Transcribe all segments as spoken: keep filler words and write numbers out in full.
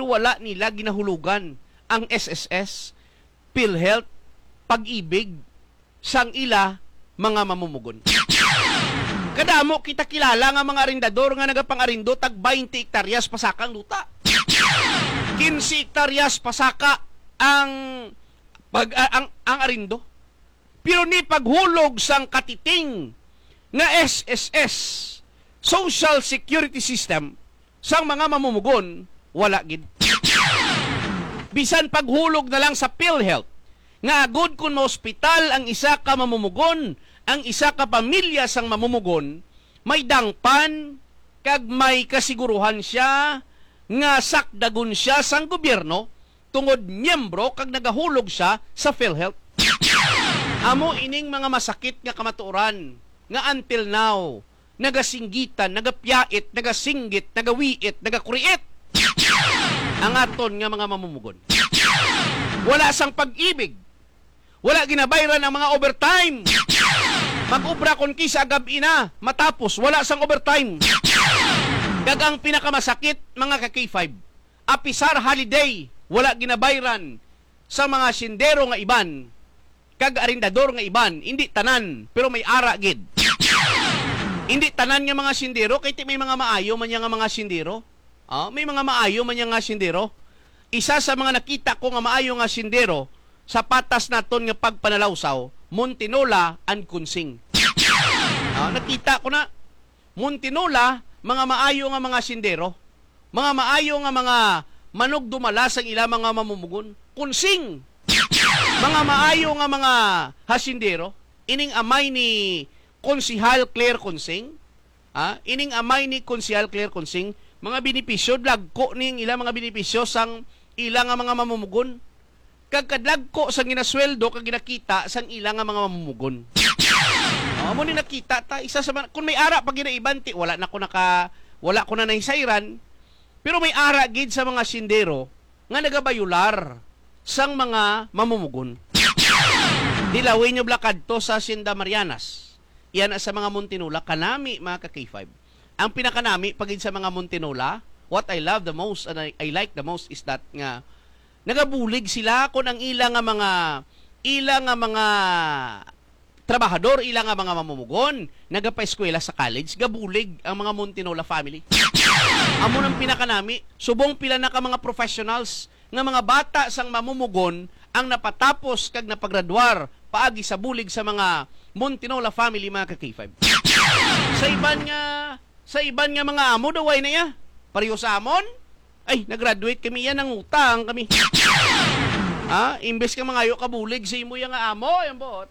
pero wala nila ginahulugan ang S S S, PhilHealth, Pag-ibig sang ila mga mamumugon. Kadamo kita kilala nga mga arendador nga nagapang-arindo tag twenty hektaryas pasakang luta. fifteen hektaryas pasaka ang pag uh, ang ang arindo. Pero ni paghulog sang katiting nga S S S, Social Security System, sang mga mamumugon, wala gid. Bisan paghulog na lang sa PhilHealth, nga agud kun ma-ospital ang isa ka mamumugon, ang isa ka pamilya sang mamumugon, may dangpan, kag may kasiguruhan siya, nga sakdagon siya sang gobyerno, tungod miyembro kag nagahulog siya sa PhilHealth. Amo ining mga masakit nga kamatuoran, nga until now, nagasinggitan, nagapyait, nagasinggit, nagawiit, nagakuriit ang aton nga mga mamumugon. Wala sang pag-ibig, wala ginabayran ang mga overtime. Mag-ubra kon kisa gabi na, matapos wala sang overtime. Dagang pinakamasakit mga ka-K five, apisar holiday, wala ginabayran sa mga sindero nga iban, kag arendador nga iban, hindi tanan, pero may ara gid. Hindi tanan nga mga sindero, kay may mga maayo man nga mga sindero. Ah, may mga maayo man nga sindero. Isa sa mga nakita ko nga maayo nga sindero sa patas naton nga pagpanalawsaw, Montinola and Kunsing. Ah, nakita ko na Montinola, mga maayo nga mga sindero, mga maayo nga mga manog dumala sang ila mga mamumugon. Kunsing, mga maayo nga mga hasindero, ining amay ni Konsihal Claire Kunsing, ah, ining amay ni Konsihal Claire Kunsing, mga benepisyo, lagko ning ila mga benepisyo sang ila nga mga mamumugon. Kag kadlagko sang ginasweldo kag ginakita sang ila nga mga mamumugon. Oh, mo ni nakita ta isa sa mga, kung may ara pag ginaibanti, wala na ko naka wala ko na nahisayran, pero may ara gid sa mga sindero nga nagabayular sang mga mamumugon. Dilawin nyo blakad to sa Sinda Marianas. Yan sa mga Montinola, kanami mga ka-K five. Ang pinakanami pagid sa mga Montinola, what I love the most and I, I like the most is that nga nagabulig sila kon ang ilang nga mga ilang nga mga trabahador, ilang nga mga mamumugon, nagapa-eskwela sa college, gabulig ang mga Montinola family. Amo nang pinakanami, subong pila na ka mga professionals nga mga bata sang mamumugon ang napatapos kag napagraduar paagi sa bulig sa mga Montinola family mga ka-K five. Sa iban nga sa iban nga mga amo daway na ya. Pareho sa amon, ay nag-graduate kami yan ng utang kami. Ha, imbes ka mangayo ka bulig sa imo yang amo, yan bot.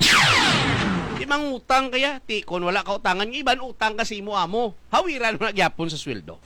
Di mang utang kaya, ti kon wala ka utangan ng iban utang ka sa imo amo. Hawiran mo na gyapon sa sweldo.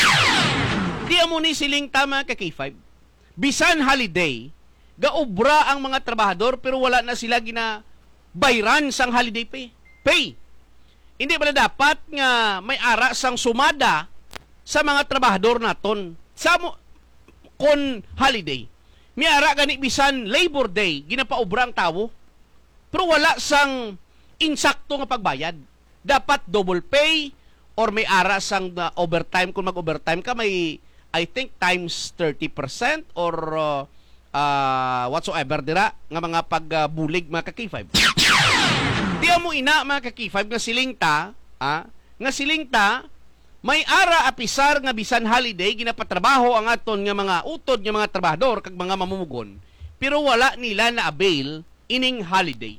Di amo ni siling tama ka-K five. Bisan holiday, gaobra ang mga trabahador pero wala na sila gina bayran sang holiday pay. Pay. Hindi ba na dapat nga may ara sang sumada sa mga trabahador naton sa mo kon holiday? May ara gani bisan Labor Day ginapaobra ang tawo. Pero wala sang insakto nga pagbayad. Dapat double pay or may ara sang uh, overtime. Kung mag-overtime ka, may I think times thirty percent or uh, uh, whatsoever dira nga mga pagbulig uh, mga ka-K five. Di mo ina mga ka-K five nga silingta, ah, nga silingta may ara apisar nga bisan holiday ginapatrabaho ang aton nga mga utod nga mga trabahador kag mga mamumugon, pero wala nila na avail ining holiday.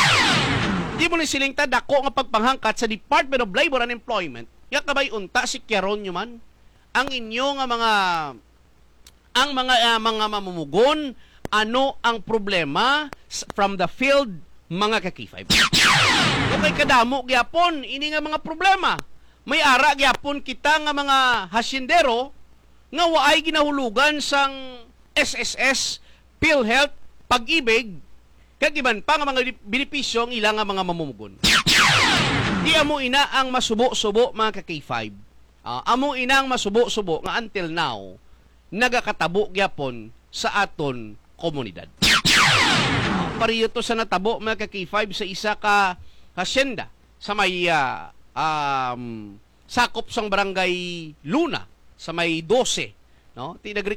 Di mo ni silingta dako nga pagpanghangkat sa Department of Labor and Employment, ya kabay unta si Kyaron nyo man ang inyo nga mga ang mga uh, mga mamumugon, ano ang problema from the field mga ka-K five. Okay kadamo gyapon ini nga mga problema. May ara gyapon kita nga mga hasyendero nga waay ginahulugan sang S S S, PhilHealth, Pag-ibig, kag iban pa nga mga benepisyo ang ilang nga mga mamumugon. Di amo ina ang masubo-subo mga ka-K five. Uh, amo ina ang masubo-subo nga until now nagakatabo gyapon sa aton komunidad. Uh, pariyo to sa natabo mga ka-K five sa isa ka hasyenda sa may uh, um, sakop sang barangay Luna sa may twelve, no? Tinagri